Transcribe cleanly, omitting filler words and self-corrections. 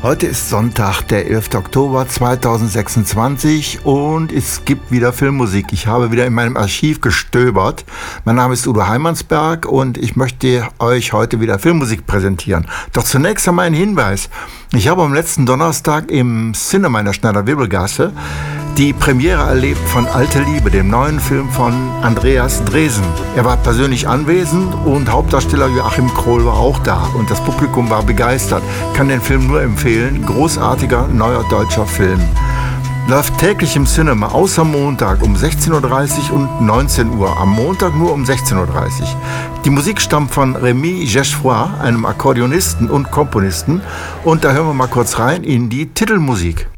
Heute ist Sonntag, der 11. Oktober 2026 und es gibt wieder Filmmusik. Ich habe wieder in meinem Archiv gestöbert. Mein Name ist Udo Heimansberg und ich möchte euch heute wieder Filmmusik präsentieren. Doch zunächst einmal ein Hinweis. Ich habe am letzten Donnerstag im Cinema in der Schneider-Wirbelgasse die Premiere erlebt von Alte Liebe, dem neuen Film von Andreas Dresen. Er war persönlich anwesend und Hauptdarsteller Joachim Krohl war auch da und das Publikum war begeistert. Ich kann den Film nur empfehlen. Großartiger neuer deutscher Film. Läuft täglich im Cinema, außer Montag um 16.30 Uhr und 19 Uhr. Am Montag nur um 16.30 Uhr. Die Musik stammt von Rémi Geffroy, einem Akkordeonisten und Komponisten. Und da hören wir mal kurz rein in die Titelmusik.